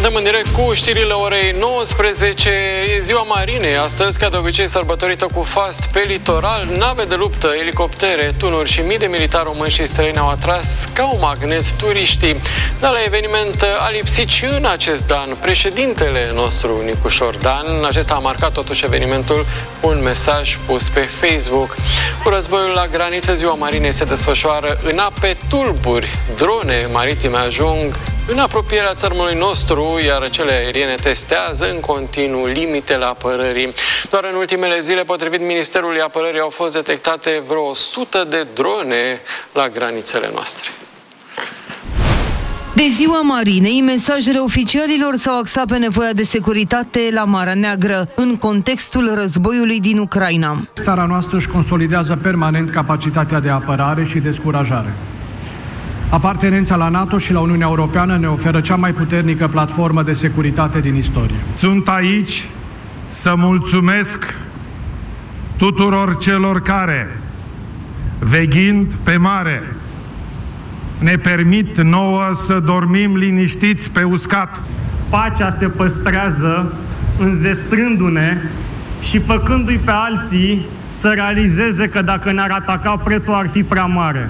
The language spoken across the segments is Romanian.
Suntem în direct cu știrile orei 19. E ziua marinei. Astăzi, ca de obicei, sărbătorită cu fast pe litoral. Nave de luptă, elicoptere, tunuri și mii de militari români și străini au atras ca un magnet turiștii. Dar la eveniment a lipsit și în acest an președintele nostru, Nicușor Dan. Acesta a marcat totuși evenimentul cu un mesaj pus pe Facebook. Cu războiul la graniță, ziua marinei se desfășoară în ape tulburi. Drone maritime ajung în apropierea țărmului nostru, iar cele aeriene testează în continuu limitele apărării. Doar în ultimele zile, potrivit Ministerului Apărării, au fost detectate vreo 100 de drone la granițele noastre. De ziua marinei, mesajele oficialilor s-au axat pe nevoia de securitate la Marea Neagră, în contextul războiului din Ucraina. Țara noastră își consolidează permanent capacitatea de apărare și descurajare. Apartenența la NATO și la Uniunea Europeană ne oferă cea mai puternică platformă de securitate din istorie. Sunt aici să mulțumesc tuturor celor care, veghind pe mare, ne permit nouă să dormim liniștiți pe uscat. Pacea se păstrează înzestrându-ne și făcându-i pe alții să realizeze că dacă ne-ar ataca, prețul ar fi prea mare.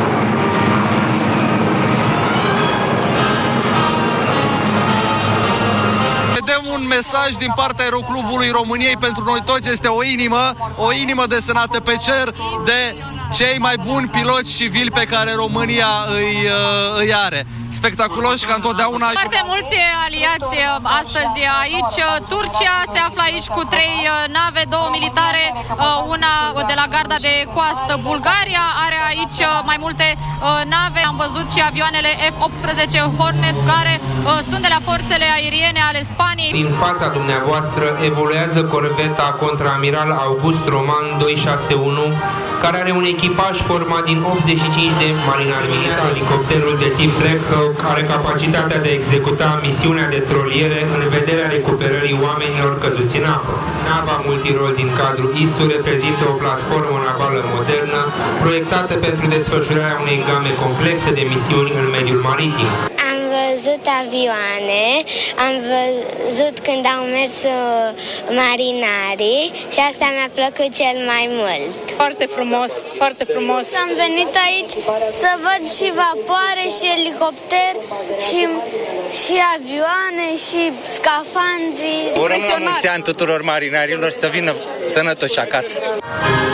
Un mesaj din partea Aeroclubului României pentru noi toți este o inimă desenată pe cer de cei mai buni piloți civili pe care România îi are. Spectaculoși ca întotdeauna. Foarte mulți aliați astăzi aici. Turcia se află aici cu 3 nave, 2 militare, una de la garda de coastă. Bulgaria are aici mai multe nave. Am văzut și avioanele F-18 Hornet, care sunt de la forțele aeriene ale Spaniei. În fața dumneavoastră evoluează corveta contraamiral August Roman 261, care are un echipaj format din 85 de marinari militari. Elicopterul de tip Black Hawk are capacitatea de a executa misiunea de troliere în vederea recuperării oamenilor căzuți în apă. Nava multirol din cadrul ISU reprezintă o platformă navală modernă, proiectată pentru desfășurarea unei game complexe de misiuni în mediul maritim. Am văzut avioane, am văzut când au mers marinarii și asta mi-a plăcut cel mai mult. Foarte frumos, foarte frumos. Am venit aici să văd și vapoare și elicopter și avioane și scafandri. Urăm la mulți ani tuturor marinarilor să vină sănătoși acasă.